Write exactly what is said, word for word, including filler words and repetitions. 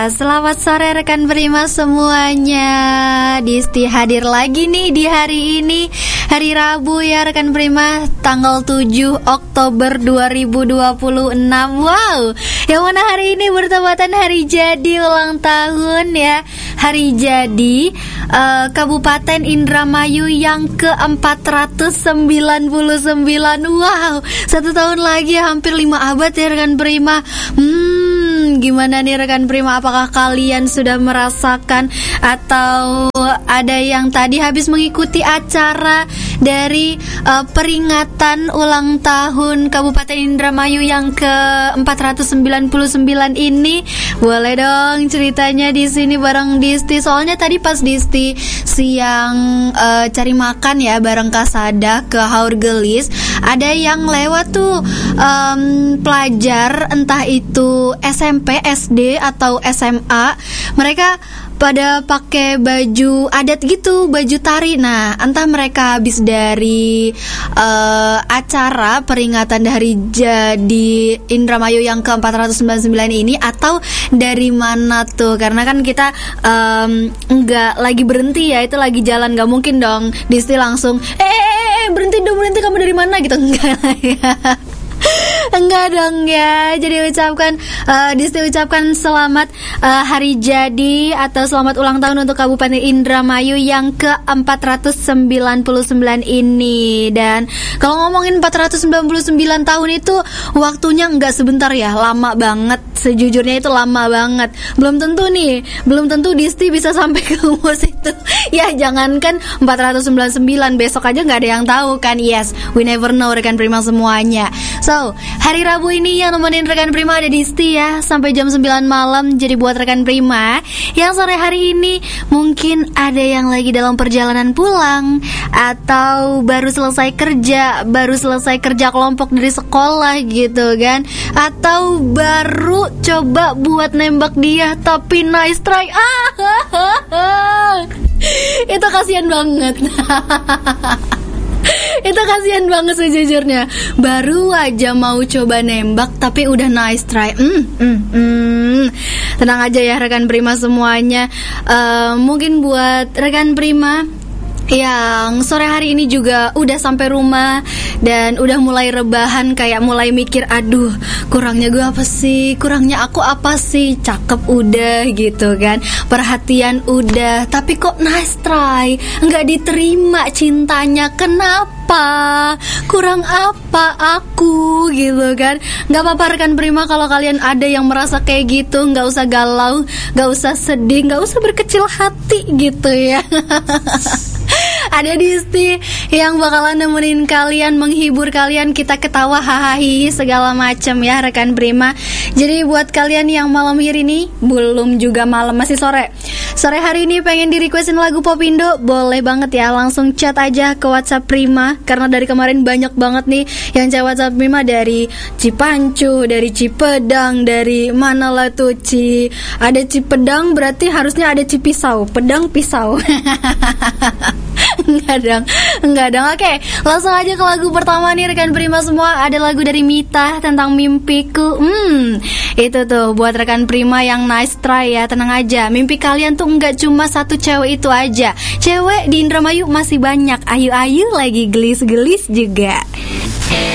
Selamat sore rekan Prima semuanya. Disti hadir lagi nih di hari ini, hari Rabu ya rekan Prima, tanggal tujuh Oktober dua ribu dua puluh enam. Wow, yang mana hari ini bertepatan hari jadi ulang tahun ya. Hari jadi uh, Kabupaten Indramayu yang ke empat ratus sembilan puluh sembilan. Wow, satu tahun lagi, hampir lima abad ya rekan Prima. Hmm, gimana nih rekan Prima, apakah kalian sudah merasakan atau ada yang tadi habis mengikuti acara dari uh, peringatan ulang tahun Kabupaten Indramayu yang ke empat ratus sembilan puluh sembilan ini? Boleh dong ceritanya di sini bareng Disti. Soalnya tadi pas Disti siang uh, cari makan ya bareng Kasada ke Haur Gelis, ada yang lewat tuh um, pelajar entah itu S M P, S D atau S M A. Mereka pada pakai baju adat gitu, baju tari. Nah, entah mereka habis dari uh, acara peringatan hari jadi Indramayu yang ke empat ratus sembilan puluh sembilan ini atau dari mana tuh. Karena kan kita um, nggak lagi berhenti ya, itu lagi jalan, nggak mungkin dong Disti langsung eh, eh, eh berhenti dong, berhenti, kamu dari mana gitu, enggak ya. Enggak dong ya. Jadi ucapkan uh, Disti ucapkan selamat uh, hari jadi atau selamat ulang tahun untuk Kabupaten Indramayu yang ke empat ratus sembilan puluh sembilan ini. Dan kalau ngomongin empat ratus sembilan puluh sembilan tahun itu waktunya enggak sebentar ya, lama banget. Sejujurnya itu lama banget. Belum tentu nih, belum tentu Disti bisa sampai ke umur situ. Ya jangankan empat ratus sembilan puluh sembilan, besok aja nggak ada yang tahu kan. Yes, we never know rekan Prima semuanya. So, hari Rabu ini yang nemenin rekan Prima ada Disti ya, sampai jam sembilan malam. Jadi buat rekan Prima yang sore hari ini mungkin ada yang lagi dalam perjalanan pulang, atau baru selesai kerja, baru selesai kerja kelompok dari sekolah gitu kan, atau baru coba buat nembak dia tapi nice try. Ah, itu kasihan banget. Itu kasihan banget sejujurnya. Baru aja mau coba nembak tapi udah nice try. mm, mm, mm. Tenang aja ya rekan Prima semuanya. uh, Mungkin buat rekan Prima yang sore hari ini juga udah sampai rumah dan udah mulai rebahan, kayak mulai mikir, aduh kurangnya gue apa sih, kurangnya aku apa sih. Cakep udah gitu kan, perhatian udah, tapi kok nice try nggak diterima cintanya, kenapa, kurang apa aku gitu kan. Nggak apa-apa rekan Prima kalau kalian ada yang merasa kayak gitu, nggak usah galau, nggak usah sedih, nggak usah berkecil hati gitu ya. Ada Disti yang bakalan nemenin kalian, menghibur kalian, kita ketawa hahaha segala macam ya rekan Prima. Jadi buat kalian yang malam hari ini, belum juga malam, masih sore, sore hari ini pengen di requestin lagu Pop Indo, boleh banget ya, langsung chat aja ke WhatsApp Prima. Karena dari kemarin banyak banget nih yang chat WhatsApp Prima dari Cipancu, dari Cipedang, dari mana lah tuh Ci, ada Cipedang berarti harusnya ada Cipisau, pedang pisau. Enggak dong, enggak dong. Oke, langsung aja ke lagu pertama nih rekan Prima semua. Ada lagu dari Mita tentang mimpiku. Hmm, itu tuh buat rekan Prima yang nice try ya. Tenang aja, mimpi kalian tuh enggak cuma satu cewek itu aja. Cewek di Indramayu masih banyak, ayu-ayu lagi gelis-gelis juga.